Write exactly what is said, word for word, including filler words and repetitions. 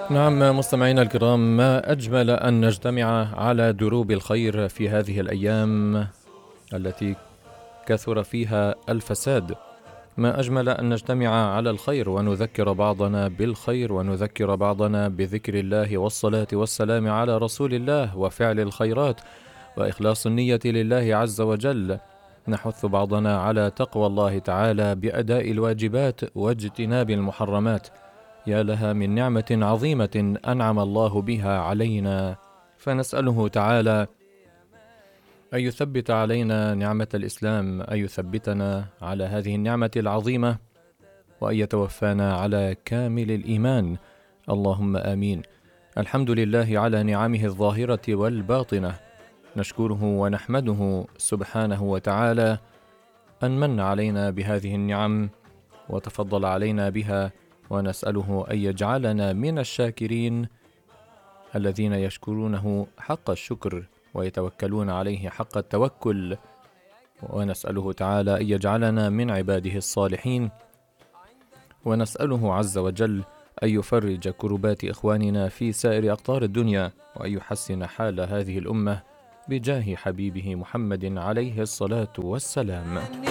نعم مستمعينا الكرام، ما أجمل أن نجتمع على دروب الخير في هذه الأيام التي كثر فيها الفساد. ما أجمل أن نجتمع على الخير ونذكر بعضنا بالخير ونذكر بعضنا بذكر الله والصلاة والسلام على رسول الله وفعل الخيرات وإخلاص النية لله عز وجل. نحث بعضنا على تقوى الله تعالى بأداء الواجبات واجتناب المحرمات. يا لها من نعمة عظيمة أنعم الله بها علينا، فنسأله تعالى أن يثبت علينا نعمة الإسلام، أن يثبتنا على هذه النعمة العظيمة، وأن يتوفانا على كامل الإيمان، اللهم آمين. الحمد لله على نعمه الظاهرة والباطنة، نشكره ونحمده سبحانه وتعالى أن من علينا بهذه النعم وتفضل علينا بها، ونسأله أن يجعلنا من الشاكرين الذين يشكرونه حق الشكر ويتوكلون عليه حق التوكل، ونسأله تعالى أن يجعلنا من عباده الصالحين، ونسأله عز وجل أن يفرج كربات إخواننا في سائر أقطار الدنيا، وأن يحسن حال هذه الأمة بجاه حبيبه محمد عليه الصلاة والسلام.